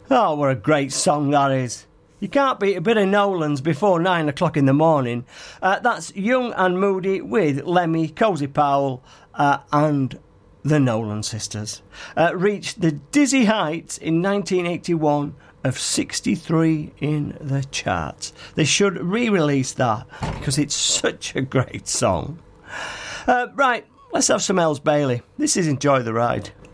Oh, what a great song that is. You can't beat a bit of Nolan's before 9 o'clock in the morning. That's Young and Moody with Lemmy, Cozy Powell and the Nolan Sisters. Reached the dizzy heights in 1981 of 63 in the charts. They should re-release that because it's such a great song. Right, let's have some Els Bailey. This is Enjoy the Ride.